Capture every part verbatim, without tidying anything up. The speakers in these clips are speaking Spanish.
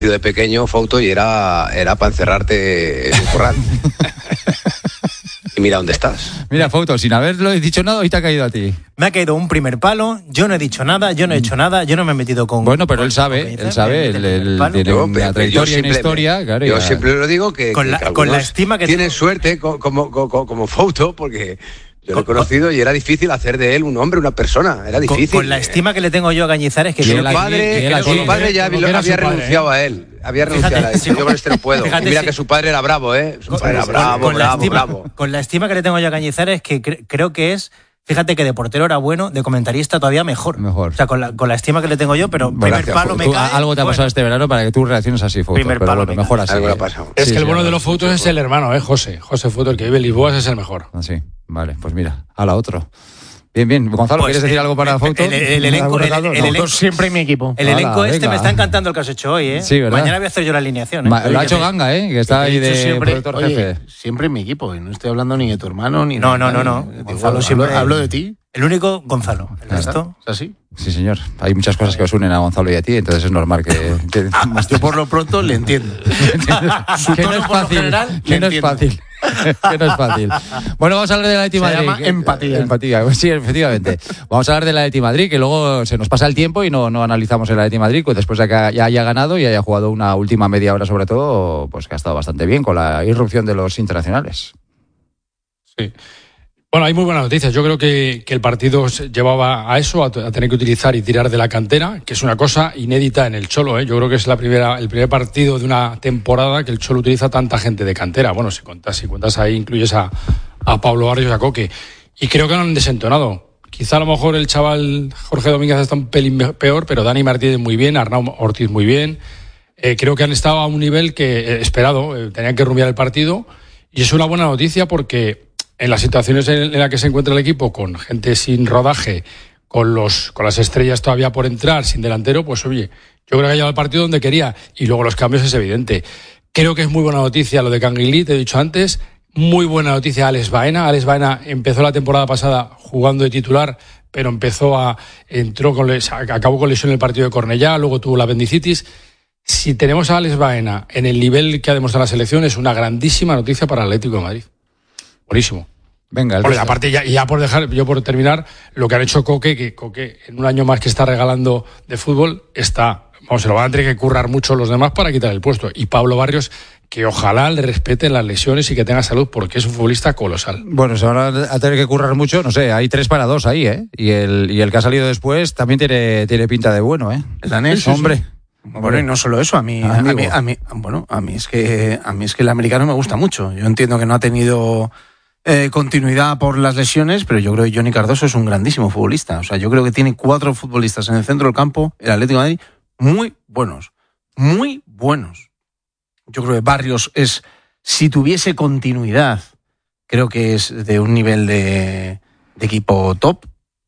de pequeño, Fouto, y era, era para encerrarte en el corral. Y mira dónde estás. Mira, Fouto, sin haberlo dicho nada, hoy te ha caído a ti. Me ha caído un primer palo, yo no he dicho nada, yo no he hecho nada, yo no me he metido con... Bueno, pero con, él sabe, él sabe, él, él tiene yo, una trayectoria en historia. Me, claro, yo ya. siempre lo digo que, con, que, la, que con la estima que... Tienen suerte como, como, como, como Fouto, porque... Yo lo he conocido y era difícil hacer de él un hombre, una persona. Era difícil. Con, con la estima que le tengo yo a Cañizares, que su padre, aquí, su padre ya había, había renunciado padre, ¿eh? a él. Había renunciado fíjate, a él. Sí, yo con este no puedo. Fíjate, y mira sí. que su padre era bravo, ¿eh? Su padre era bravo, con, bravo, estima, bravo. Con la estima que le tengo yo a Cañizares, que cre- creo que es... Fíjate que de portero era bueno, de comentarista todavía mejor. Mejor. O sea, con la, con la estima que le tengo yo, pero bueno, primer gracias, palo me tú, cae... Algo te ha pasado bueno. este verano para que tú reacciones así, Fouto. Primer pero palo bueno, mejor así. Algo ¿eh? ha pasado. Es sí, que el sí, bueno sí, de los Foutos es el hermano, ¿eh? José. José Fouto, el que vive en Lisboa, es el mejor. Ah, sí, vale, pues mira, a la otro. Bien, bien. Gonzalo, pues, ¿quieres decir algo para Fouto? El, el, el elenco, el, el, el elenco siempre en mi equipo. El elenco Hola, este venga. me está encantando el que has hecho hoy, ¿eh? Sí, ¿verdad? Mañana voy a hacer yo la alineación, ¿eh? Ma- lo ha hecho Ganga, ¿eh? Que está ahí de siempre, productor oye, jefe. siempre en mi equipo. Y no estoy hablando ni de tu hermano, ni No, de no, no, no. Gonzalo, Gonzalo siempre... hablo, hablo de ti. El único, Gonzalo. El resto... ¿Es así? Sí, señor. Hay muchas cosas que os unen a Gonzalo y a ti, entonces es normal que... que Yo por lo pronto le entiendo. Su que no es fácil. general, Que no es fácil. que no es fácil. Bueno, vamos a hablar de la Atleti Se Madrid. llama que, empatía. Empatía, sí, efectivamente. Vamos a hablar de la Atleti Madrid, que luego se nos pasa el tiempo y no, no analizamos el Atleti Madrid, pues después de que ya haya ganado y haya jugado una última media hora, sobre todo, pues que ha estado bastante bien con la irrupción de los internacionales. Sí. Bueno, hay muy buenas noticias. Yo creo que, que el partido llevaba a eso, a, a tener que utilizar y tirar de la cantera, que es una cosa inédita en el Cholo, ¿eh? Yo creo que es la primera, el primer partido de una temporada que el Cholo utiliza tanta gente de cantera. Bueno, si cuentas, si cuentas ahí, incluyes a, a Pablo Barrios y a Coque. Y creo que no han desentonado. Quizá a lo mejor el chaval Jorge Domínguez está un pelín peor, pero Dani Martínez muy bien, Arnau Ortiz muy bien. Eh, creo que han estado a un nivel que eh, esperado, eh, tenían que rumbear el partido. Y es una buena noticia porque en las situaciones en las que se encuentra el equipo, con gente sin rodaje, con los con las estrellas todavía por entrar, sin delantero, pues oye, yo creo que ha llegado al partido donde quería. Y luego los cambios es evidente. Creo que es muy buena noticia lo de Canguilí, te he dicho antes. Muy buena noticia Alex Baena. Alex Baena empezó la temporada pasada jugando de titular, pero empezó a entró con acabó con lesión en el partido de Cornellá, luego tuvo la apendicitis. Si tenemos a Alex Baena en el nivel que ha demostrado la selección, es una grandísima noticia para el Atlético de Madrid. Buenísimo. Venga, el Bueno, aparte, ya, ya por dejar, yo por terminar, lo que han hecho Coque, que Coque en un año más que está regalando de fútbol, está, vamos, se lo van a tener que currar mucho los demás para quitar el puesto. Y Pablo Barrios, que ojalá le respeten las lesiones y que tenga salud, porque es un futbolista colosal. Bueno, se van a tener que currar mucho, no sé, hay tres para dos ahí, ¿eh? Y el, y el que ha salido después también tiene, tiene pinta de bueno, ¿eh? El danés, hombre. Sí, sí. Bueno, y no solo eso, a mí, a mí, a mí, bueno, a mí es que, a mí es que el americano me gusta mucho. Yo entiendo que no ha tenido eh, continuidad por las lesiones, pero yo creo que Johnny Cardoso es un grandísimo futbolista. O sea, yo creo que tiene cuatro futbolistas en el centro del campo, el Atlético de Madrid, muy buenos, muy buenos. Yo creo que Barrios es, si tuviese continuidad, creo que es de un nivel de, de equipo top.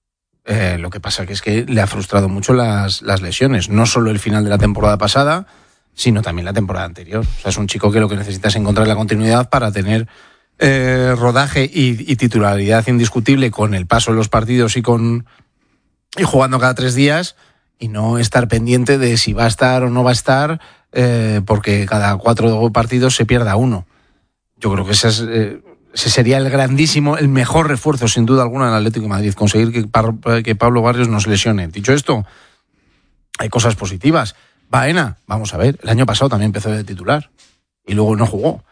Eh, lo que pasa que es que le ha frustrado mucho las, las lesiones, no solo el final de la temporada pasada, sino también la temporada anterior. O sea, es un chico que lo que necesita es encontrar la continuidad para tener eh, rodaje y, y titularidad indiscutible con el paso de los partidos y con y jugando cada tres días y no estar pendiente de si va a estar o no va a estar eh, porque cada cuatro partidos se pierda uno. Yo creo que ese es... Eh, Ese sería el grandísimo, el mejor refuerzo, sin duda alguna, del Atlético de Madrid, conseguir que, que Pablo Barrios no se lesione. Dicho esto, hay cosas positivas. Baena, vamos a ver, el año pasado también empezó de titular y luego no jugó.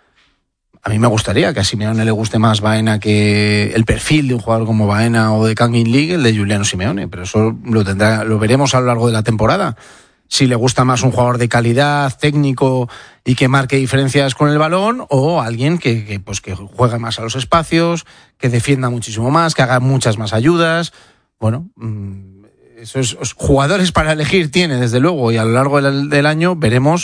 A mí me gustaría que a Simeone le guste más Baena que el perfil de un jugador como Baena o de Kangin Lee, el de Juliano Simeone, pero eso lo tendrá, lo veremos a lo largo de la temporada. Si le gusta más un jugador de calidad, técnico y que marque diferencias con el balón, o alguien que, que, pues, que juegue más a los espacios, que defienda muchísimo más, que haga muchas más ayudas. Bueno, esos jugadores para elegir tiene, desde luego, y a lo largo del, del año veremos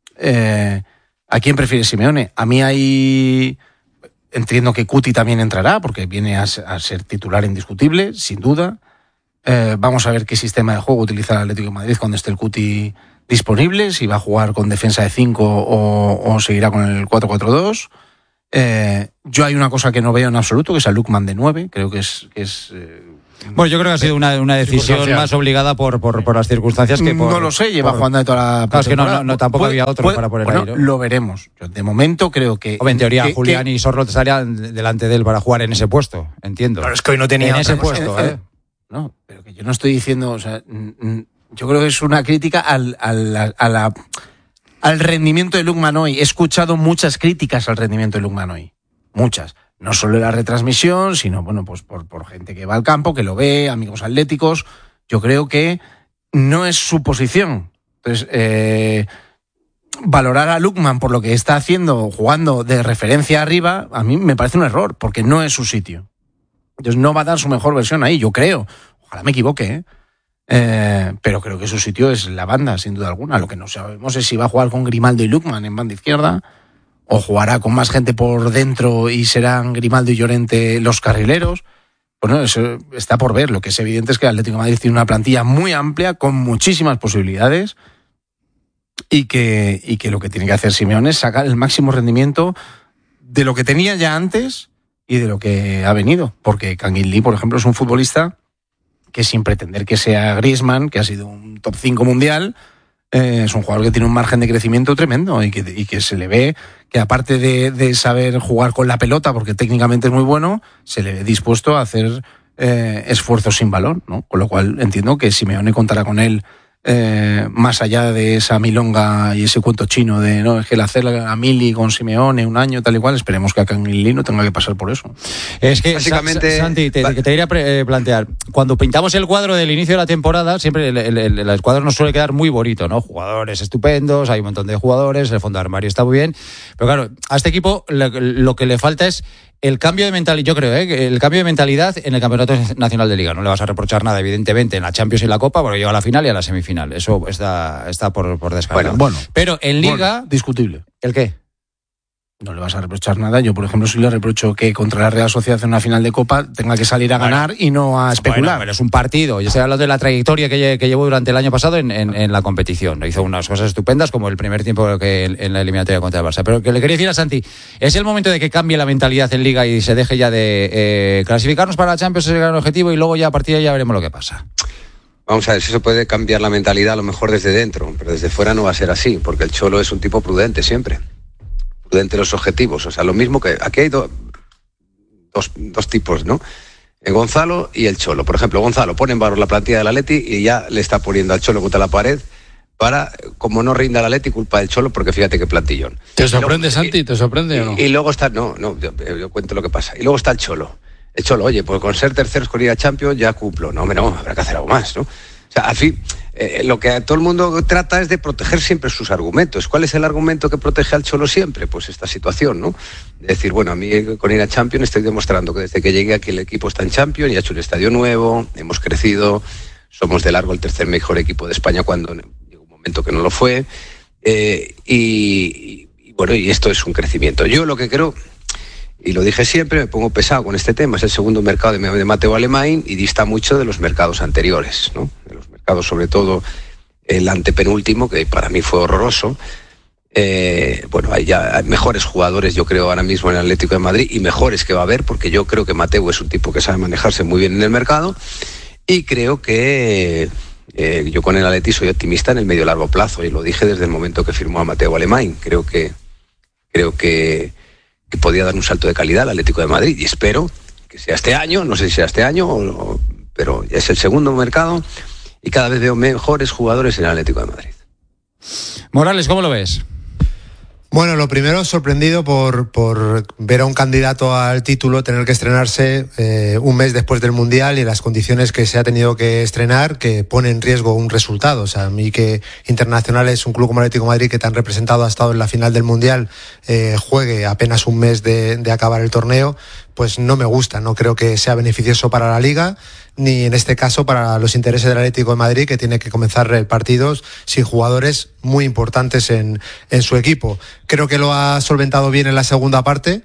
eh, a quién prefiere Simeone. A mí hay... Entiendo que Cuti también entrará, porque viene a, a ser titular indiscutible, sin duda. Eh, vamos a ver qué sistema de juego utiliza el Atlético de Madrid cuando esté el Cuti disponible, si va a jugar con defensa de cinco o, o seguirá con el cuatro cuatro dos. Eh, yo hay una cosa que no veo en absoluto, que es a Lookman de nueve, creo que es, que es eh, Bueno, yo creo que ha sido una, una decisión más obligada por, por, por las circunstancias que por... No lo sé, lleva por, jugando de toda la... Claro, es que no, no, no tampoco puede, había otro puede, para poner bueno, ahí, ¿no? Lo veremos. Yo de momento creo que... O en teoría que, Julián que, y Sorlo estarían delante de él para jugar en ese puesto, entiendo. Claro, es que hoy no tenía... En ese puesto, ¿eh? No, pero que yo no estoy diciendo... O sea, yo creo que es una crítica al, al, a la, al rendimiento de Lukman hoy. He escuchado muchas críticas al rendimiento de Lukman hoy. Muchas. No solo en la retransmisión, sino bueno, pues por, por gente que va al campo, que lo ve, amigos atléticos. Yo creo que no es su posición. Entonces, eh, valorar a Lukman por lo que está haciendo, jugando de referencia arriba, a mí me parece un error, porque no es su sitio. Entonces no va a dar su mejor versión ahí, yo creo. Ojalá me equivoque, ¿eh? Eh, pero creo que su sitio es la banda, sin duda alguna. Lo que no sabemos es si va a jugar con Grimaldo y Lukman en banda izquierda, o jugará con más gente por dentro y serán Grimaldo y Llorente los carrileros. Bueno, eso está por ver. Lo que es evidente es que el Atlético de Madrid tiene una plantilla muy amplia, con muchísimas posibilidades, y que, y que lo que tiene que hacer Simeone es sacar el máximo rendimiento de lo que tenía ya antes y de lo que ha venido. Porque Kangin Lee, por ejemplo, es un futbolista que, sin pretender que sea Griezmann, que ha sido un top cinco mundial, Eh, es un jugador que tiene un margen de crecimiento tremendo y que, y que se le ve que, aparte de, de saber jugar con la pelota, porque técnicamente es muy bueno, se le ve dispuesto a hacer eh, esfuerzos sin balón, ¿no? Con lo cual entiendo que Simeone contará con él, eh, más allá de esa milonga y ese cuento chino de no, es que el hacer a Mili con Simeone un año tal y cual, esperemos que a Kangin Lee no tenga que pasar por eso. Es que básicamente, Santi, te, te quería plantear, cuando pintamos el cuadro del inicio de la temporada, siempre el, el, el, el cuadro nos suele quedar muy bonito, ¿no? Jugadores estupendos, hay un montón de jugadores, el fondo de armario está muy bien, pero claro, a este equipo lo, lo que le falta es el cambio de mentalidad, yo creo, ¿eh? el cambio de mentalidad en el Campeonato Nacional de Liga. No le vas a reprochar nada, evidentemente, en la Champions y la Copa, porque llega a la final y a la semifinal. Eso está, está por, por descartar. Bueno, bueno, pero en Liga... Bueno, discutible. ¿El qué? No le vas a reprochar nada. Yo, por ejemplo, sí le reprocho que contra la Real Sociedad en una final de Copa tenga que salir a ganar bueno, y no a especular. Bueno, pero es un partido. Yo estoy hablando de la trayectoria que, que llevó durante el año pasado en, en, en la competición. Hizo unas cosas estupendas, como el primer tiempo que en la eliminatoria contra el Barça. Pero que le quería decir a Santi, es el momento de que cambie la mentalidad en Liga y se deje ya de eh, clasificarnos para la Champions, ese es el gran objetivo, y luego ya a partir de ahí ya veremos lo que pasa. Vamos a ver, si eso puede cambiar la mentalidad a lo mejor desde dentro, pero desde fuera no va a ser así, porque el Cholo es un tipo prudente siempre. Prudente los objetivos, o sea, lo mismo que aquí hay do, dos, dos tipos, ¿no? El Gonzalo y el Cholo. Por ejemplo, Gonzalo pone en valor la plantilla del Atleti y ya le está poniendo al Cholo contra la pared para, como no rinda el Atleti, culpa del Cholo, porque fíjate qué plantillón. ¿Te sorprende, luego, Santi? ¿Te sorprende y, o no? Y luego está, no, no, yo, yo cuento lo que pasa. Y luego está el Cholo. El Cholo, oye, pues con ser terceros con ir a Champions ya cumplo. No, hombre, no, habrá que hacer algo más, ¿no? O sea, al fin, eh, lo que todo el mundo trata es de proteger siempre sus argumentos. ¿Cuál es el argumento que protege al Cholo siempre? Pues esta situación, ¿no? De decir, bueno, a mí con ir a Champions estoy demostrando que desde que llegué aquí el equipo está en Champions y ha hecho un estadio nuevo, hemos crecido, somos de largo el tercer mejor equipo de España cuando llegó un momento que no lo fue. Eh, y, y bueno, y esto es un crecimiento. Yo lo que creo, y lo dije siempre, me pongo pesado con este tema, es el segundo mercado de, de Mateu Alemany y dista mucho de los mercados anteriores, ¿no? De los mercados, sobre todo el antepenúltimo, que para mí fue horroroso. Eh, bueno, hay ya hay mejores jugadores, yo creo, ahora mismo en el Atlético de Madrid, y mejores que va a haber, porque yo creo que Mateu es un tipo que sabe manejarse muy bien en el mercado, y creo que eh, yo con el Atleti soy optimista en el medio largo plazo, y lo dije desde el momento que firmó a Mateu Alemany. Creo que creo que que podía dar un salto de calidad al Atlético de Madrid, y espero que sea este año, no sé si sea este año, o, o, pero es el segundo mercado y cada vez veo mejores jugadores en el Atlético de Madrid. Morales, ¿cómo lo ves? Bueno, lo primero, sorprendido por, por ver a un candidato al título tener que estrenarse eh, un mes después del Mundial y las condiciones que se ha tenido que estrenar, que pone en riesgo un resultado. O sea, a mí que Internacional es un club como Atlético de Madrid que tan representado ha estado en la final del Mundial, eh, juegue apenas un mes de, de acabar el torneo, pues no me gusta. No creo que sea beneficioso para la Liga, ni en este caso para los intereses del Atlético de Madrid, que tiene que comenzar el partido sin jugadores muy importantes en, en su equipo. Creo que lo ha solventado bien en la segunda parte.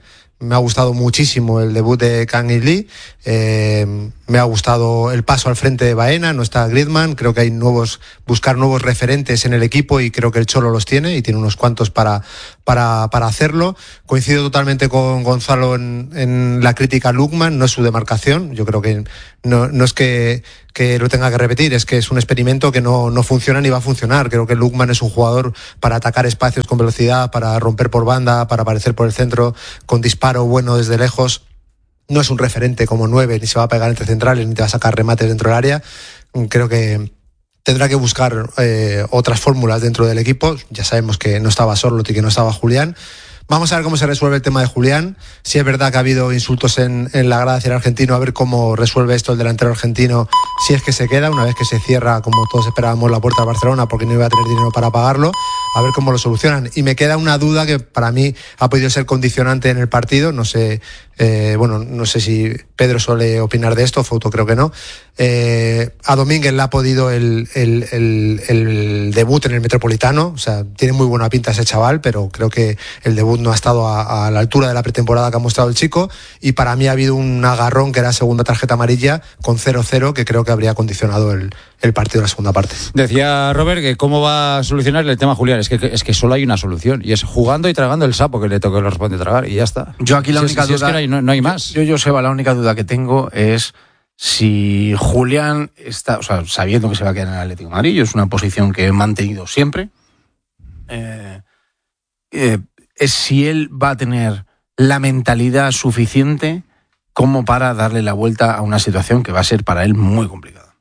me ha gustado muchísimo el debut de Kang In Lee, eh, me ha gustado el paso al frente de Baena, no está Griezmann, creo que hay nuevos, buscar nuevos referentes en el equipo y creo que el Cholo los tiene y tiene unos cuantos para, para, para hacerlo. Coincido totalmente con Gonzalo en, en la crítica a Lookman, no es su demarcación, yo creo que no, no es que, que lo tenga que repetir, es que es un experimento que no, no funciona ni va a funcionar. Creo que Lookman es un jugador para atacar espacios con velocidad, para romper por banda, para aparecer por el centro con disparo bueno desde lejos. No es un referente como nueve, ni se va a pegar entre centrales, ni te va a sacar remates dentro del área. Creo que tendrá que buscar eh, otras fórmulas dentro del equipo. Ya sabemos que no estaba Sorloth y que no estaba Julián. Vamos a ver cómo se resuelve el tema de Julián. Si es verdad que ha habido insultos en, en la grada hacia el argentino, a ver cómo resuelve esto el delantero argentino, si es que se queda, una vez que se cierra, como todos esperábamos, la puerta a Barcelona, porque no iba a tener dinero para pagarlo, a ver cómo lo solucionan. Y me queda una duda que para mí ha podido ser condicionante en el partido, no sé, eh, bueno, no sé si Pedro suele opinar de esto, Fouto creo que no. Eh, a Domínguez le ha podido el, el, el, el debut en el Metropolitano, o sea, tiene muy buena pinta ese chaval, pero creo que el debut no ha estado a, a la altura de la pretemporada que ha mostrado el chico, y para mí ha habido un agarrón que era segunda tarjeta amarilla con cero cero que creo que habría condicionado el, el partido de la segunda parte. Decía Robert que cómo va a solucionar el tema Julián, es que, es que solo hay una solución y es jugando y tragando el sapo que le toque, le responde tragar y ya está. Yo aquí la si única es, duda si es que no hay, no, no hay más. Yo, yo, Seba, la única duda que tengo es si Julián está, o sea, sabiendo que se va a quedar en el Atlético de Madrid, es una posición que he mantenido siempre, eh, eh, es si él va a tener la mentalidad suficiente como para darle la vuelta a una situación que va a ser para él muy complicada.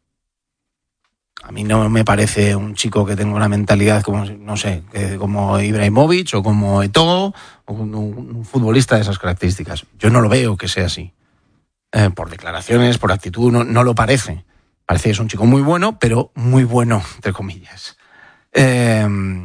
A mí no me parece un chico que tenga una mentalidad como, no sé, como Ibrahimovic o como Eto'o o un, un futbolista de esas características. Yo no lo veo que sea así. Eh, por declaraciones, por actitud, no, no lo parece. Parece que es un chico muy bueno, pero muy bueno, entre comillas. Eh,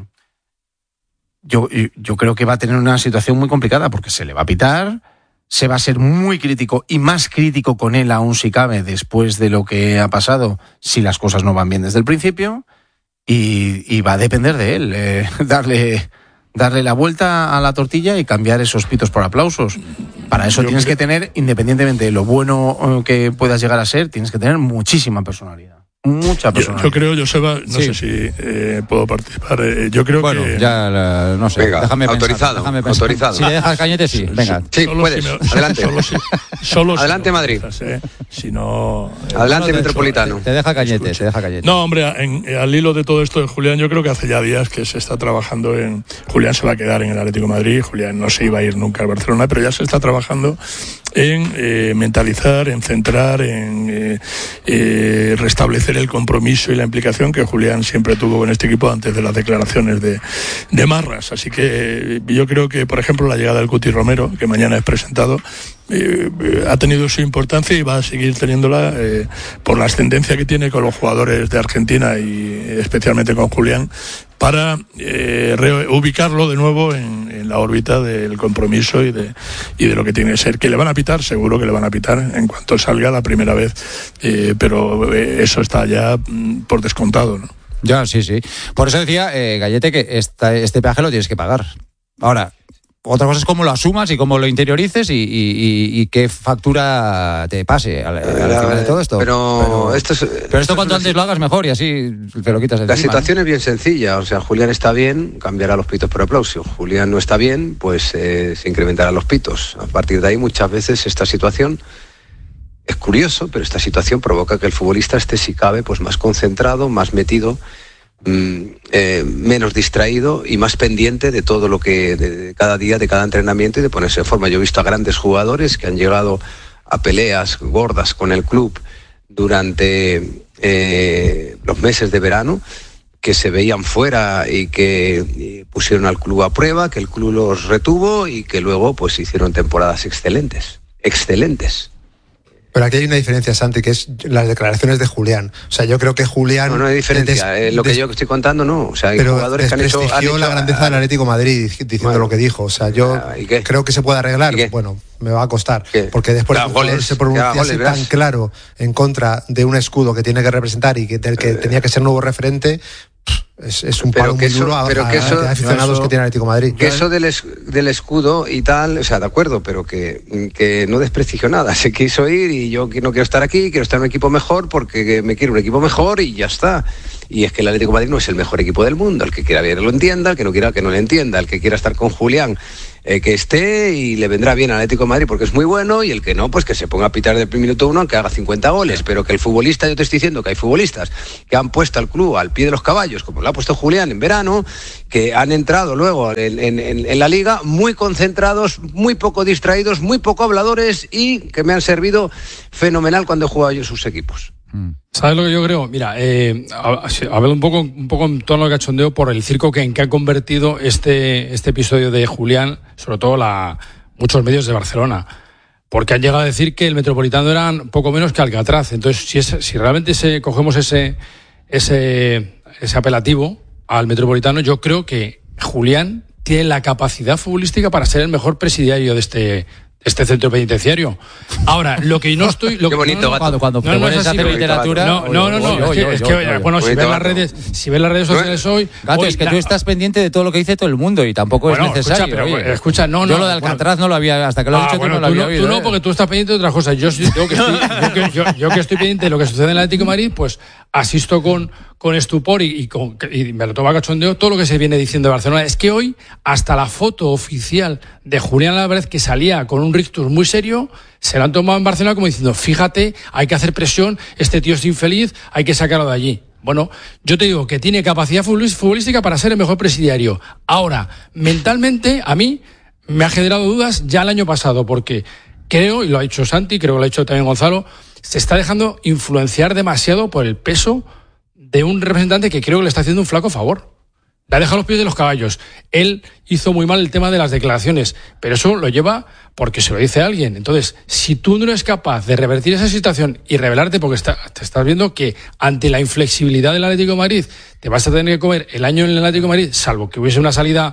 yo, yo creo que va a tener una situación muy complicada porque se le va a pitar, se va a ser muy crítico y más crítico con él aún si cabe después de lo que ha pasado si las cosas no van bien desde el principio y, y va a depender de él eh, darle, darle la vuelta a la tortilla y cambiar esos pitos por aplausos. Para eso yo tienes creo... que tener, independientemente de lo bueno que puedas llegar a ser, tienes que tener muchísima personalidad. Mucha personalidad. Yo, yo creo, Joseba, no sí. sé si eh, puedo participar. Eh, yo creo bueno, que. Bueno, ya la, no sé. Venga, déjame autorizado. Pensar, déjame pensar. Autorizado. Si le dejas Cañete, sí. Venga. Sí, solo puedes. Si me, Adelante. Solo si, solo Adelante, si no, Madrid. Eh, si no, Adelante, no Metropolitano. Hecho, te deja Cañete, te deja Cañete. No, hombre, en, al hilo de todo esto de Julián, yo creo que hace ya días que se está trabajando en. Julián se va a quedar en el Atlético de Madrid. Julián no se iba a ir nunca al Barcelona, pero ya se está trabajando en eh, mentalizar, en centrar, en eh, eh, restablecer el compromiso y la implicación que Julián siempre tuvo con este equipo antes de las declaraciones de, de Marras. Así que eh, yo creo que, por ejemplo, la llegada del Cuti Romero, que mañana es presentado, eh, eh, ha tenido su importancia y va a seguir teniéndola eh, por la ascendencia que tiene con los jugadores de Argentina y especialmente con Julián, para eh, reubicarlo de nuevo en, en la órbita del compromiso y de, y de lo que tiene que ser. Que le van a pitar, seguro que le van a pitar en cuanto salga la primera vez, eh, pero eh, eso está ya mm, por descontado, ¿no? Ya, sí, sí. Por eso decía, eh, Gallete, que esta, este peaje lo tienes que pagar. Ahora, otra cosa es cómo lo asumas y cómo lo interiorices y, y, y, y qué factura te pase al, al final de todo esto. Pero, pero esto, es, pero esto, esto cuanto antes si... lo hagas mejor y así te lo quitas de La encima, situación ¿no? es bien sencilla. O sea, Julián está bien, cambiará los pitos por aplauso. Julián no está bien, pues eh, se incrementarán los pitos. A partir de ahí, muchas veces esta situación es curioso, pero esta situación provoca que el futbolista esté, si cabe, pues más concentrado, más metido, Eh, menos distraído y más pendiente de todo lo que de, de cada día, de cada entrenamiento y de ponerse en forma. Yo he visto a grandes jugadores que han llegado a peleas gordas con el club durante eh, los meses de verano, que se veían fuera y que y pusieron al club a prueba, que el club los retuvo y que luego pues hicieron temporadas excelentes, excelentes. Pero aquí hay una diferencia, Santi, que es las declaraciones de Julián. O sea, yo creo que Julián... No, no hay diferencia. Des, eh, lo que des, yo estoy contando, no. O sea, hay jugadores que han hecho... Desprestigió han la hecho, grandeza del Atlético de Madrid diciendo bueno, lo que dijo. O sea, yo creo que se puede arreglar. Bueno, me va a costar. ¿Qué? Porque después de que se pronunciase tan claro en contra de un escudo que tiene que representar y que, del que eh, tenía que ser nuevo referente, Es, es un palo muy duro a, pero a, que eso, a aficionados eso, que tiene Atlético de Madrid. Que eso del, es, del escudo y tal, o sea, de acuerdo, pero que, que no desprestigio nada. Se quiso ir y yo no quiero estar aquí, quiero estar en un equipo mejor porque me quiero un equipo mejor y ya está. Y es que el Atlético de Madrid no es el mejor equipo del mundo. El que quiera ver lo entienda, el que no quiera que no lo entienda, el que quiera estar con Julián, eh, que esté y le vendrá bien al Atlético de Madrid porque es muy bueno, y el que no, pues que se ponga a pitar del minuto uno aunque haga cincuenta goles. Pero que el futbolista, yo te estoy diciendo que hay futbolistas que han puesto al club al pie de los caballos, como lo ha puesto Julián en verano, que han entrado luego en, en, en la liga muy concentrados, muy poco distraídos, muy poco habladores, y que me han servido fenomenal cuando he jugado yo en sus equipos. ¿Sabes lo que yo creo? Mira, eh, hablo un poco, un poco en tono de cachondeo por el circo que en que ha convertido este, este episodio de Julián, sobre todo la, muchos medios de Barcelona, porque han llegado a decir que el Metropolitano eran poco menos que Alcatraz. Entonces, si, es, si realmente se, cogemos ese, ese, ese apelativo al Metropolitano, yo creo que Julián tiene la capacidad futbolística para ser el mejor presidiario de este este centro penitenciario. Ahora, lo que no estoy... Lo Qué bonito, no, no, gato. Cuando, cuando no, te no pones es a así, hacer no, literatura... No, no, no, no, oye, es que, oye, es que oye, bueno, si oye, ves las gato. redes, si ves las redes sociales hoy... Gato, hoy es que la, tú estás pendiente de todo lo que dice todo el mundo y tampoco bueno, es necesario. Escucha, pero, oye. escucha, no, no, yo lo de Alcatraz bueno, no lo había... Hasta que lo has ah, dicho bueno, tú no lo tú había no, oído. tú no, ¿eh? porque tú estás pendiente de otras cosas. Yo, yo, que estoy, yo, que, yo, yo que estoy pendiente de lo que sucede en el Atlético de Madrid, pues asisto con, con estupor y, y, con, y me lo toma cachondeo todo lo que se viene diciendo de Barcelona. Es que hoy, hasta la foto oficial de Julián Álvarez, que salía con un rictus muy serio, se la han tomado en Barcelona como diciendo, fíjate, hay que hacer presión, este tío es infeliz, hay que sacarlo de allí. Bueno, yo te digo que tiene capacidad futbolística para ser el mejor presidiario. Ahora, mentalmente, a mí me ha generado dudas ya el año pasado, porque creo, y lo ha dicho Santi, creo que lo ha dicho también Gonzalo, se está dejando influenciar demasiado por el peso de un representante que creo que le está haciendo un flaco favor. Le ha dejado los pies de los caballos. Él hizo muy mal el tema de las declaraciones, pero eso lo lleva porque se lo dice a alguien. Entonces, si tú no eres capaz de revertir esa situación y rebelarte, porque está, te estás viendo que ante la inflexibilidad del Atlético de Madrid te vas a tener que comer el año en el Atlético de Madrid, salvo que hubiese una salida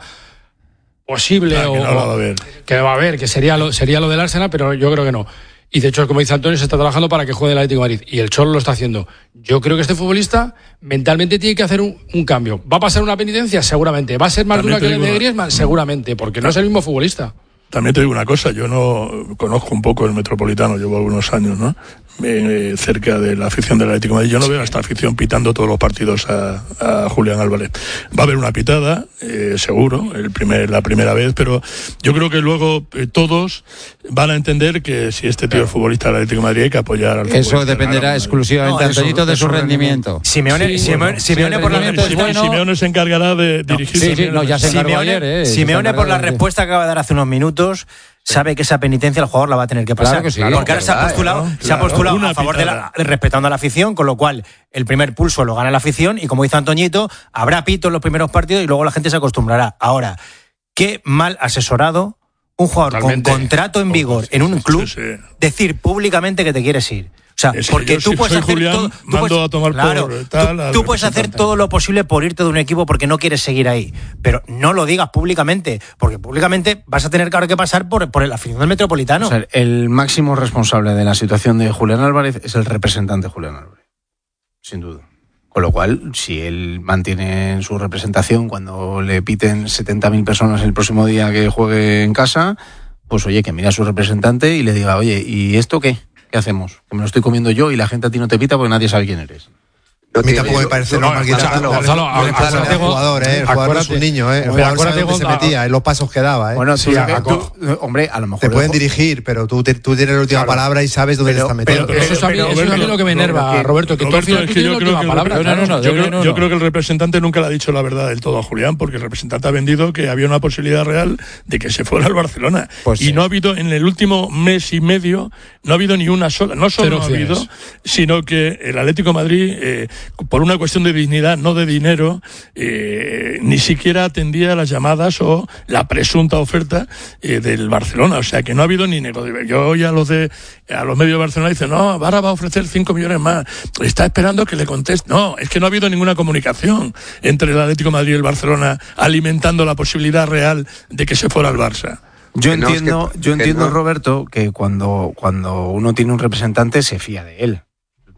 posible, claro, o que no la va a haber. Que va a haber, que sería lo, sería lo del Arsenal, pero yo creo que no. Y de hecho, como dice Antonio, se está trabajando para que juegue el Atlético de Madrid. Y el Cholo lo está haciendo. Yo creo que este futbolista mentalmente tiene que hacer un, un cambio. ¿Va a pasar una penitencia? Seguramente. ¿Va a ser más dura que el de Griezmann? Seguramente, porque no es el mismo futbolista. También te digo una cosa, yo no conozco un poco el Metropolitano, llevo algunos años, ¿no? Eh, cerca de la afición del Atlético de Madrid. Yo no veo a esta afición pitando todos los partidos a, a Julián Álvarez. Va a haber una pitada, eh, seguro, el primer, la primera vez, pero yo creo que luego eh, todos van a entender que si este tío es futbolista del Atlético de Madrid hay que apoyar al Eso futbolista. dependerá Claro, exclusivamente, no, Antonito, de, de su rendimiento. Simeone, Sí, Simeone, bueno, Simeone si por la rendimiento respuesta. es bueno, Simeone se encargará de dirigir. Sí, sí, no, ya se encargó Simeone, ayer. Eh, Simeone por la de... respuesta que acaba de dar hace unos minutos, sabe que esa penitencia el jugador la va a tener que pasar. Claro que sí, porque ahora se ha postulado, claro, se ha postulado claro, a favor de la, respetando a la afición, con lo cual el primer pulso lo gana la afición y, como dice Antoñito, habrá pito en los primeros partidos y luego la gente se acostumbrará. Ahora, qué mal asesorado un jugador Totalmente. Con contrato en vigor en un club sí, sí. decir públicamente que te quieres ir. O sea, es porque tú, si puedes hacer Julián, todo, tú mando puedes, a tomar claro, por tal, tú, tú puedes hacer todo lo posible por irte de un equipo porque no quieres seguir ahí, pero no lo digas públicamente, porque públicamente vas a tener que, ahora que pasar por, por el afición del Metropolitano. O sea, el máximo responsable de la situación de Julián Álvarez es el representante Julián Álvarez, sin duda. Con lo cual, si él mantiene su representación cuando le piten setenta mil personas el próximo día que juegue en casa, pues oye, que mire a su representante y le diga, oye, ¿y esto qué? ¿Qué hacemos? Que me lo estoy comiendo yo y la gente a ti no te pita porque nadie sabe quién eres. A mí tampoco me parece normal quitarlo. Gonzalo, Gonzalo, el jugador, ¿eh? El jugador no es un niño, ¿eh? El jugador sabe dónde se metía, en los pasos que daba, ¿eh? Bueno, sí, tú, hombre, a lo mejor... Te pueden dirigir, pero tú, te, tú tienes la última claro. palabra y sabes dónde pero, te estás metiendo. Pero, pero, eso, pero, eso es a mí lo que me enerva, que, Roberto, que Roberto, tú al final es que yo tienes la última palabra. No, no, no, yo, creo, yo creo que el representante nunca le ha dicho la verdad del todo a Julián, porque el representante ha vendido que había una posibilidad real de que se fuera al Barcelona. Pues y sí. no ha habido, en el último mes y medio, no ha habido ni una sola, no solo no ha habido, sino que el Atlético de Madrid, eh, por una cuestión de dignidad, no de dinero, eh, ni siquiera atendía las llamadas o la presunta oferta eh, del Barcelona. O sea que no ha habido ni negocio. Yo oí a los de a los medios de Barcelona dicen, no, ahora va a ofrecer cinco millones más. Está esperando que le conteste. No, es que no ha habido ninguna comunicación entre el Atlético de Madrid y el Barcelona alimentando la posibilidad real de que se fuera al Barça. Yo que no, entiendo, es que, yo entiendo, no. Roberto, que cuando, cuando uno tiene un representante se fía de él.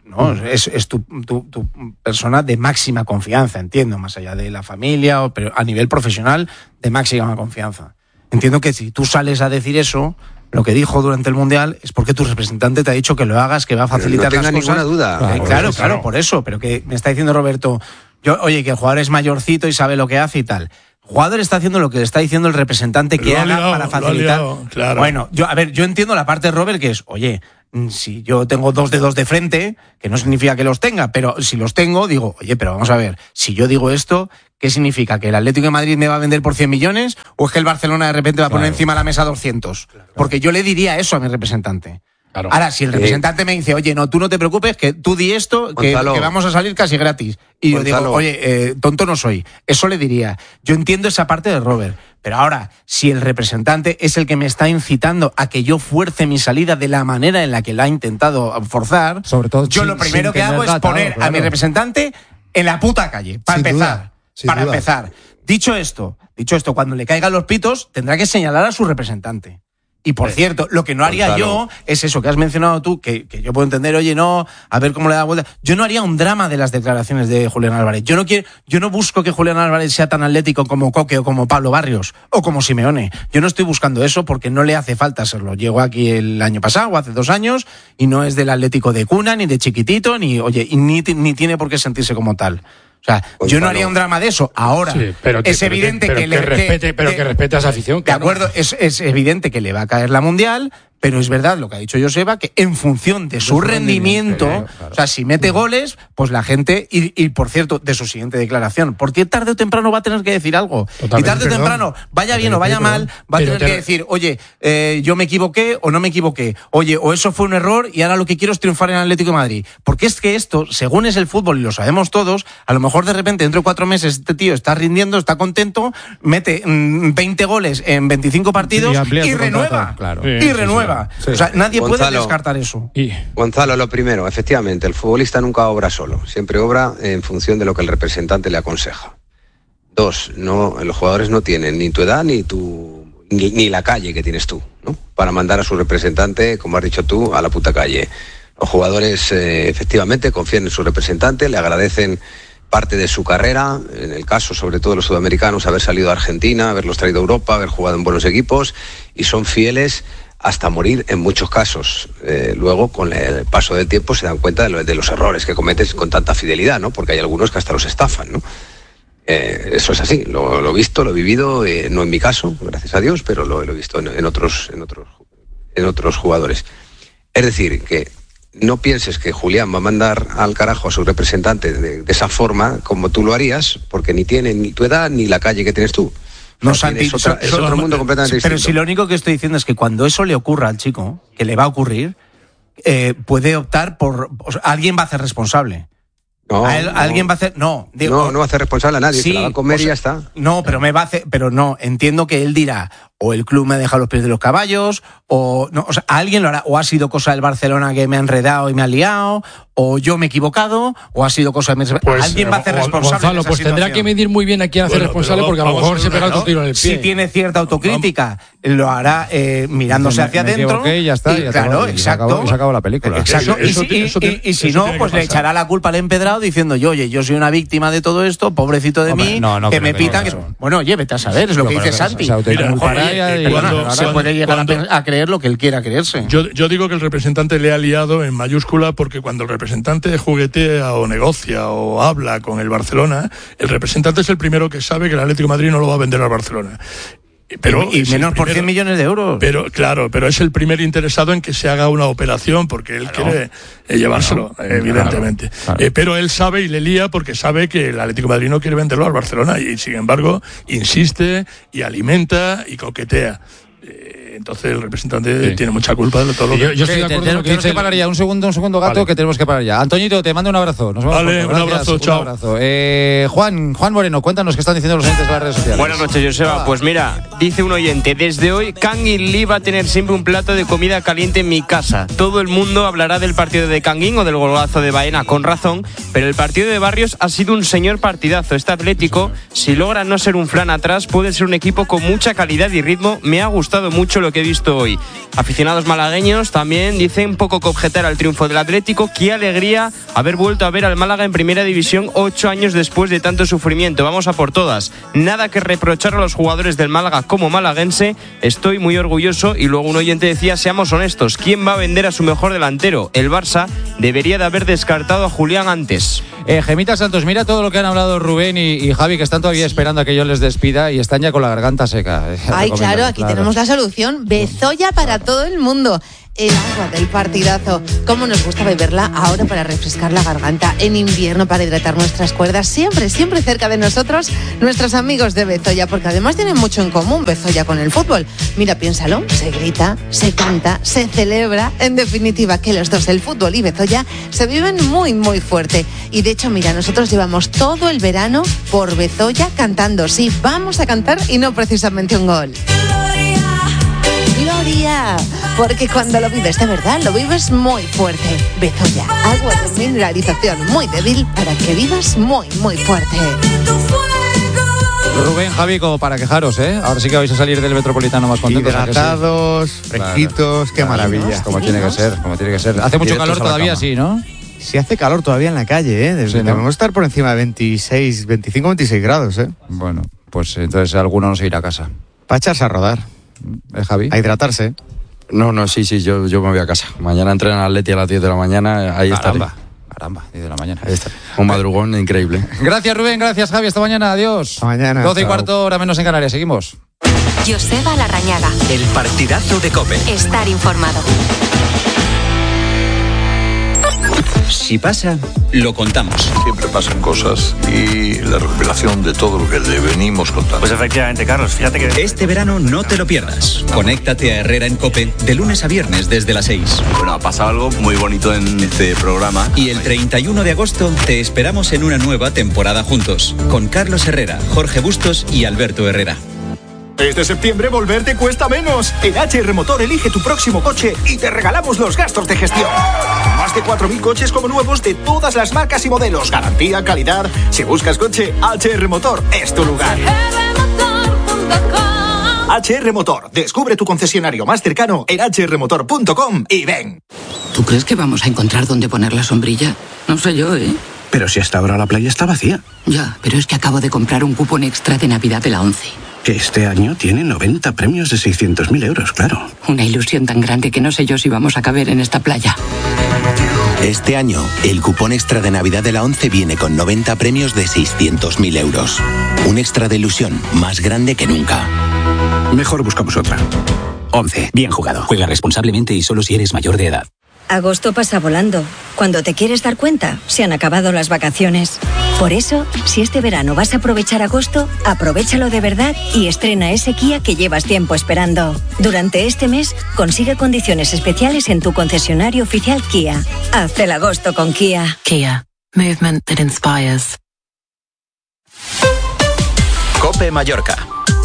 ¿no? Es, es tu, tu, tu persona de máxima confianza, entiendo, más allá de la familia, o, pero a nivel profesional, de máxima confianza. Entiendo que si tú sales a decir eso, lo que dijo durante el Mundial es porque tu representante te ha dicho que lo hagas, que va a facilitar no las cosas. Ninguna duda. Claro, claro, claro, por eso. Pero que me está diciendo Roberto, yo, oye, que el jugador es mayorcito y sabe lo que hace y tal. El jugador está haciendo lo que le está diciendo el representante que haga liado, para facilitar. Liado, claro. Bueno, yo, a ver, yo entiendo la parte de Robert que es, oye, si yo tengo dos dedos de frente, que no significa que los tenga, pero si los tengo, digo, oye, pero vamos a ver, si yo digo esto, ¿qué significa? ¿Que el Atlético de Madrid me va a vender por cien millones o es que el Barcelona de repente va a poner claro. encima de la mesa doscientos? Claro. Porque yo le diría eso a mi representante. Claro. Ahora, si el representante eh, me dice, oye, no, tú no te preocupes, que tú di esto, que, que vamos a salir casi gratis. Y Gonzalo. Yo digo, oye, eh, tonto no soy. Eso le diría. Yo entiendo esa parte de Robert. Pero ahora, si el representante es el que me está incitando a que yo fuerce mi salida de la manera en la que la ha intentado forzar, sobre todo yo sin, lo primero que hago es gatado, poner claro. a mi representante en la puta calle. Para sin empezar. Duda, para duda. empezar. Dicho esto, dicho esto, cuando le caigan los pitos, tendrá que señalar a su representante. Y por cierto, lo que no haría Gonzalo. yo es eso que has mencionado tú, que, que yo puedo entender, oye, no, a ver cómo le da vuelta. Yo no haría un drama de las declaraciones de Julián Álvarez. Yo no quiero, yo no busco que Julián Álvarez sea tan atlético como Coque o como Pablo Barrios o como Simeone. Yo no estoy buscando eso porque no le hace falta serlo. Llegó aquí el año pasado o hace dos años y no es del Atlético de cuna, ni de chiquitito, ni, oye, y ni, ni tiene por qué sentirse como tal. O sea, Gonzalo. yo no haría un drama de eso. Ahora, sí, pero que, es pero evidente que, pero que, que, le, respete, que, pero que respete a esa afición. De acuerdo, es, es evidente que le va a caer la Mundial, pero es verdad lo que ha dicho Joseba, que en función de su, de su rendimiento, rendimiento claro. o sea, si mete goles, pues la gente, y, y por cierto, de su siguiente declaración, porque tarde o temprano va a tener que decir algo. Totalmente, y tarde o temprano, vaya bien o vaya mal, va a tener te... que decir, oye, eh, yo me equivoqué o no me equivoqué, oye, o eso fue un error y ahora lo que quiero es triunfar en el Atlético de Madrid. Porque es que esto, según es el fútbol y lo sabemos todos, a lo mejor de repente dentro de cuatro meses este tío está rindiendo, está contento, mete mmm, veinte goles en veinticinco partidos y, y renueva. Claro. Sí, y renueva. Sí, sí. O sea, nadie Gonzalo, puede descartar eso. Y... Gonzalo, lo primero, efectivamente, el futbolista nunca obra solo, siempre obra en función de lo que el representante le aconseja. Dos, no, los jugadores no tienen ni tu edad ni tu ni, ni la calle que tienes tú, ¿no? Para mandar a su representante, como has dicho tú, a la puta calle. Los jugadores eh, efectivamente confían en su representante, le agradecen parte de su carrera, en el caso sobre todo de los sudamericanos, haber salido a Argentina, haberlos traído a Europa, haber jugado en buenos equipos, y son fieles hasta morir en muchos casos. Eh, luego, con el paso del tiempo, se dan cuenta de, lo, de los errores que cometes con tanta fidelidad, ¿no? Porque hay algunos que hasta los estafan, ¿no? Eh, eso es así, lo, lo he visto, lo he vivido, eh, no en mi caso, gracias a Dios, pero lo, lo he visto en, en, otros, en, otros, en otros jugadores. Es decir, que no pienses que Julián va a mandar al carajo a su representante de, de esa forma como tú lo harías, porque ni tiene ni tu edad ni la calle que tienes tú. No, Santi, es, otra, es otro mundo completamente pero distinto. Si lo único que estoy diciendo es que cuando eso le ocurra al chico, que le va a ocurrir, eh, puede optar por... O sea, alguien va a ser responsable. No, a él, no. Alguien va a hacer... No, digo, no, no va a hacer responsable a nadie, sí, se la va a comer o sea, y ya está. No, pero me va a hacer... Pero no, entiendo que él dirá, o el club me ha dejado los pies de los caballos, o... No, o sea, alguien lo hará, o ha sido cosa del Barcelona que me ha enredado y me ha liado, o yo me he equivocado, o ha sido cosa de... Pues, alguien va a hacer responsable Gonzalo, pues situación. tendrá que medir muy bien a quién hacer bueno, responsable, porque a lo mejor se pega otro tiro en el pie. Si tiene cierta autocrítica, lo hará eh, mirándose hacia me adentro. Y ya está, y, ya claro, acabó, exacto. Y se, acabó, y se acabó la película. Exacto. Eso, y, eso, y, y, y si no, pues le echará la culpa al empedrado diciendo, yo, oye, yo soy una víctima de todo esto, pobrecito de Hombre, mí, no, no, que me pitan. Que... Bueno, oye, vete a saber, es lo que dice Santi. Se puede llegar a creer lo que él quiera creerse. Yo, yo digo que el representante le ha liado en mayúscula, porque cuando el representante juguetea o negocia o habla con el Barcelona, el representante es el primero que sabe que el Atlético de Madrid no lo va a vender al Barcelona. Pero y, y menos por cien millones de euros. Pero claro, pero es el primer interesado en que se haga una operación, porque él claro. quiere eh, llevárselo, claro. evidentemente. Claro. Claro. Eh, pero él sabe y le lía porque sabe que el Atlético de Madrid no quiere venderlo al Barcelona, y sin embargo insiste y alimenta y coquetea. Entonces el representante sí. tiene mucha culpa de todo lo que... Yo, yo estoy de acuerdo con lo que dice... que parar ya. Un segundo, un segundo, Gato, vale. que tenemos que parar ya. Antoñito, te mando un abrazo. Nos vemos vale, un abrazo, chao. Un abrazo. Eh, Juan, Juan Moreno, cuéntanos qué están diciendo los oyentes de las redes sociales. Buenas noches, Joseba. Ah. Pues mira, dice un oyente, desde hoy Kangin Lee va a tener siempre un plato de comida caliente en mi casa. Todo el mundo hablará del partido de Kangin o del golazo de Baena, con razón, pero el partido de Barrios ha sido un señor partidazo. Este Atlético, si logra no ser un flan atrás, puede ser un equipo con mucha calidad y ritmo. Me ha gustado mucho lo lo que he visto hoy. Aficionados malagueños también dicen poco que objetar al triunfo del Atlético. Qué alegría haber vuelto a ver al Málaga en primera división ocho años después de tanto sufrimiento. Vamos a por todas. Nada que reprochar a los jugadores del Málaga como malaguense. Estoy muy orgulloso. Y luego un oyente decía, seamos honestos, ¿quién va a vender a su mejor delantero? El Barça debería de haber descartado a Julián antes. Eh, Gemita Santos, mira todo lo que han hablado Rubén y, y Javi, que están todavía esperando a que yo les despida y están ya con la garganta seca. Ay, claro, aquí claro. tenemos la solución. Bezoya para todo el mundo. El agua del partidazo. Cómo nos gusta beberla ahora para refrescar la garganta, en invierno para hidratar nuestras cuerdas, siempre, siempre cerca de nosotros, nuestros amigos de Bezoya, porque además tienen mucho en común Bezoya con el fútbol. Mira, piénsalo, se grita, se canta, se celebra, en definitiva que los dos, el fútbol y Bezoya, se viven muy, muy fuerte. Y de hecho, mira, nosotros llevamos todo el verano por Bezoya cantando. Sí, vamos a cantar y no precisamente un gol. Gloria, porque cuando lo vives de verdad, lo vives muy fuerte. Bezoya, agua de mineralización muy débil para que vivas muy, muy fuerte. Rubén, Javi, como para quejaros, ¿eh? Ahora sí que vais a salir del Metropolitano más contentos. Hidratados, sí? fresquitos, claro, qué maravilla. Claro, como tiene que ser, como tiene que ser. Hace mucho calor todavía, sí, ¿no? Sí, hace calor todavía en la calle, ¿eh? Sí, ¿no? Debemos estar por encima de veintiséis, veinticinco, veintiséis grados, ¿eh? Bueno, pues entonces alguno no se irá a casa. Para echarse a rodar. ¿Eh, Javi? A hidratarse. No, no, sí, sí, yo, yo me voy a casa. Mañana entrenan Atleti a las diez de la mañana, ahí estaré. Caramba, caramba, diez de la mañana. Ahí está. Un madrugón increíble. Gracias, Rubén, gracias, Javi, hasta mañana, adiós. Hasta mañana. doce y chao. cuarto, hora menos en Canarias, seguimos. Joseba Larrañaga. El partidazo de COPE. Estar informado. Si pasa, lo contamos. Siempre pasan cosas y la recopilación de todo lo que le venimos contando. Pues efectivamente, Carlos, fíjate que... Este verano no te lo pierdas. Conéctate a Herrera en COPE de lunes a viernes desde las seis. Bueno, ha pasado algo muy bonito en este programa. Y el treinta y uno de agosto te esperamos en una nueva temporada juntos. Con Carlos Herrera, Jorge Bustos y Alberto Herrera. Este septiembre volver te cuesta menos. En H R Motor elige tu próximo coche y te regalamos los gastos de gestión. Más de cuatro mil coches como nuevos de todas las marcas y modelos. Garantía, calidad. Si buscas coche, H R Motor es tu lugar. H R Motor. Descubre tu concesionario más cercano en h r motor punto com y ven. ¿Tú crees que vamos a encontrar dónde poner la sombrilla? No sé yo, ¿eh? Pero si hasta ahora la playa está vacía. Ya, pero es que acabo de comprar un cupón extra de Navidad de la ONCE. Que este año tiene noventa premios de seiscientos mil euros, claro. Una ilusión tan grande que no sé yo si vamos a caber en esta playa. Este año, el cupón extra de Navidad de la ONCE viene con noventa premios de seiscientos mil euros. Un extra de ilusión más grande que nunca. Mejor buscamos otra. ONCE, bien jugado. Juega responsablemente y solo si eres mayor de edad. Agosto pasa volando. Cuando te quieres dar cuenta, se han acabado las vacaciones. Por eso, si este verano vas a aprovechar agosto, aprovéchalo de verdad y estrena ese Kia que llevas tiempo esperando. Durante este mes, consigue condiciones especiales en tu concesionario oficial Kia. Haz el agosto con Kia. Kia. Movement that inspires. COPE Mallorca.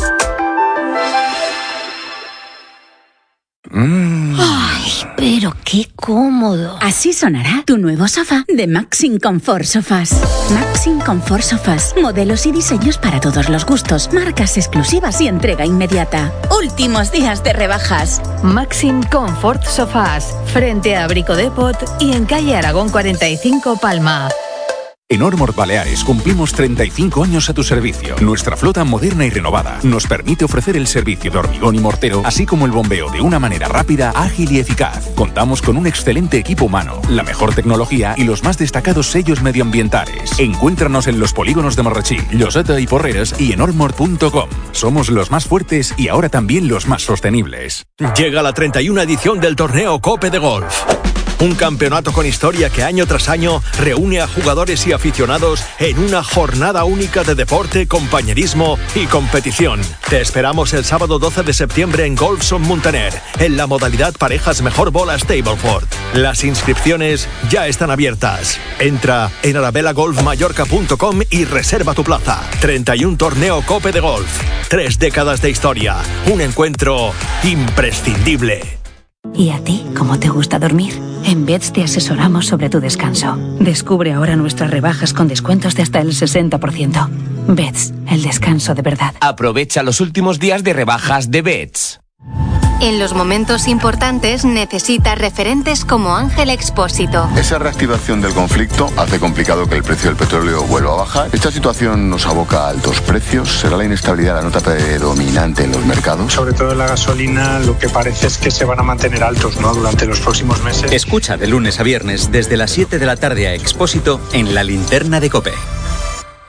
Mm. Ay, pero qué cómodo. Así sonará tu nuevo sofá de Maxim Comfort Sofás. Maxim Comfort Sofás. Modelos y diseños para todos los gustos. Marcas exclusivas y entrega inmediata. Últimos días de rebajas. Maxim Comfort Sofás. Frente a Brico Depot y en calle Aragón cuarenta y cinco, Palma. En Ormord Baleares cumplimos treinta y cinco años a tu servicio. Nuestra flota moderna y renovada nos permite ofrecer el servicio de hormigón y mortero, así como el bombeo de una manera rápida, ágil y eficaz. Contamos con un excelente equipo humano, la mejor tecnología y los más destacados sellos medioambientales. Encuéntranos en los polígonos de Marrachí, Lloseta y Porreres y en ormord punto com. Somos los más fuertes y ahora también los más sostenibles. Llega la treinta y una edición del torneo COPE de Golf. Un campeonato con historia que año tras año reúne a jugadores y aficionados en una jornada única de deporte, compañerismo y competición. Te esperamos el sábado doce de septiembre en Golfson Muntaner, en la modalidad parejas mejor bola Stableford. Las inscripciones ya están abiertas. Entra en arabella golf mallorca punto com y reserva tu plaza. treinta y uno torneo COPE de Golf. Tres décadas de historia. Un encuentro imprescindible. ¿Y a ti cómo te gusta dormir? En Beds te asesoramos sobre tu descanso. Descubre ahora nuestras rebajas con descuentos de hasta el sesenta por ciento. Beds, el descanso de verdad. Aprovecha los últimos días de rebajas de Beds. En los momentos importantes necesita referentes como Ángel Expósito. Esa reactivación del conflicto hace complicado que el precio del petróleo vuelva a bajar. Esta situación nos aboca a altos precios. ¿Será la inestabilidad la nota predominante en los mercados? Sobre todo en la gasolina, lo que parece es que se van a mantener altos, ¿no?, durante los próximos meses. Escucha de lunes a viernes desde las siete de la tarde a Expósito en La Linterna de COPE.